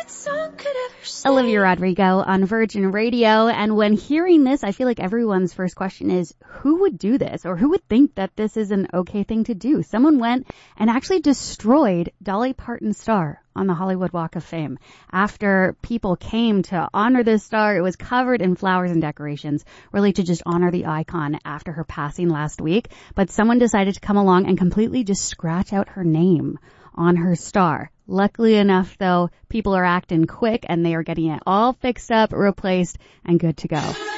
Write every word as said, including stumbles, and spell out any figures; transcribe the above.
song could ever say. Olivia Rodrigo on Virgin Radio. And when hearing this, I feel like everyone's first question is, who would do this? Or who would think that this is an okay thing to do? Someone went and actually destroyed Dolly Parton's star on the Hollywood Walk of Fame. After people came to honor this star, it was covered in flowers and decorations, really to just honor the icon after her passing last week. But someone decided to come along and completely just scratch out her name on her star. Luckily enough, though, people are acting quick and they are getting it all fixed up, replaced, and good to go.